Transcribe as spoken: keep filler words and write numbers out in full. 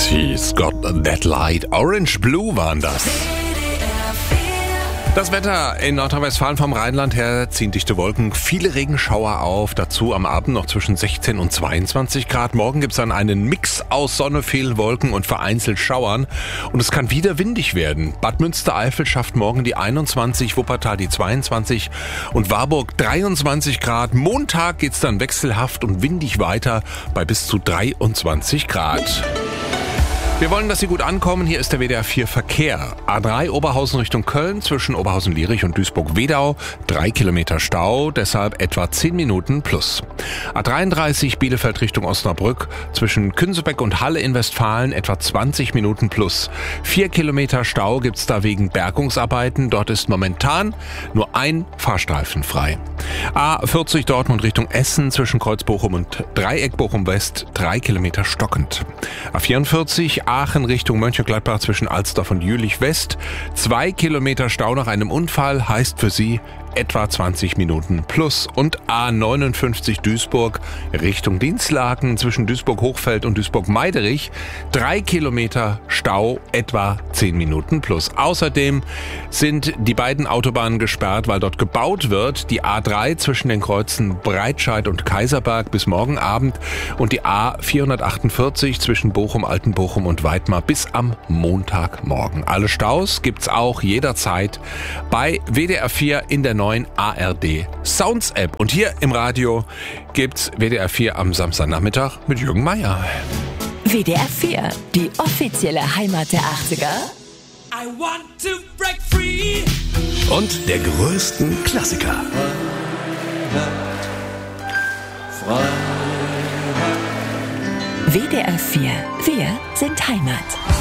She's got that light. Orange Blue waren das. Das Wetter in Nordrhein-Westfalen vom Rheinland her ziehen dichte Wolken, viele Regenschauer auf, dazu am Abend noch zwischen sechzehn und zweiundzwanzig Grad. Morgen gibt's dann einen Mix aus Sonne, vielen Wolken und vereinzelt Schauern und es kann wieder windig werden. Bad Münstereifel schafft morgen die einundzwanzig, Wuppertal die zweiundzwanzig und Warburg dreiundzwanzig Grad. Montag geht's dann wechselhaft und windig weiter bei bis zu dreiundzwanzig Grad. Wir wollen, dass Sie gut ankommen. Hier ist der W D R vier Verkehr. A drei Oberhausen Richtung Köln zwischen Oberhausen-Lierich und Duisburg-Wedau. Drei Kilometer Stau, deshalb etwa zehn Minuten plus. A dreiunddreißig Bielefeld Richtung Osnabrück zwischen Künsebeck und Halle in Westfalen etwa zwanzig Minuten plus. Vier Kilometer Stau gibt's da wegen Bergungsarbeiten. Dort ist momentan nur ein Fahrstreifen frei. A vierzig Dortmund Richtung Essen zwischen Kreuz Bochum und Dreieck Bochum West. Drei Kilometer stockend. A vierundvierzig Aachen Richtung Mönchengladbach zwischen Alsdorf und Jülich West. Zwei Kilometer Stau nach einem Unfall heißt für Sie etwa zwanzig Minuten plus. Und A neunundfünfzig Duisburg Richtung Dinslaken zwischen Duisburg-Hochfeld und Duisburg-Meiderich. Drei Kilometer Stau, etwa zehn Minuten plus. Außerdem sind die beiden Autobahnen gesperrt, weil dort gebaut wird. Die A drei zwischen den Kreuzen Breitscheid und Kaiserberg bis morgen Abend und die A vierhundertachtundvierzig zwischen Bochum, Altenbochum und Weidmar bis am Montagmorgen. Alle Staus gibt's auch jederzeit bei W D R vier in der neuen A R D Sounds App. Und hier im Radio gibt's W D R vier am Samstagnachmittag mit Jürgen Meier. W D R vier, die offizielle Heimat der achtziger. I want to break free. Und der größten Klassiker. W D R vier, wir sind Heimat.